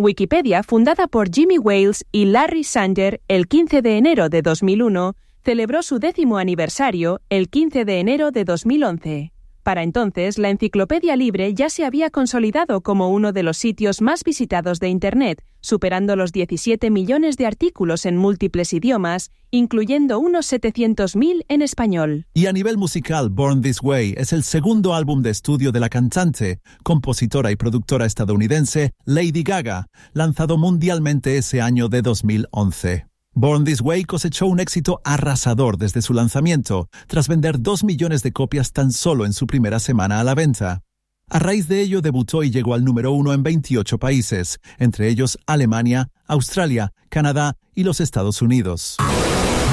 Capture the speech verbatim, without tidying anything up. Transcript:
Wikipedia, fundada por Jimmy Wales y Larry Sanger el quince de enero de dos mil uno, celebró su décimo aniversario el quince de enero de dos mil once. Para entonces, la Enciclopedia Libre ya se había consolidado como uno de los sitios más visitados de Internet, superando los diecisiete millones de artículos en múltiples idiomas, incluyendo unos setecientos mil en español. Y a nivel musical, Born This Way es el segundo álbum de estudio de la cantante, compositora y productora estadounidense Lady Gaga, lanzado mundialmente ese año de dos mil once. Born This Way cosechó un éxito arrasador desde su lanzamiento, tras vender dos millones de copias tan solo en su primera semana a la venta. A raíz de ello debutó y llegó al número uno en veintiocho países, entre ellos Alemania, Australia, Canadá y los Estados Unidos.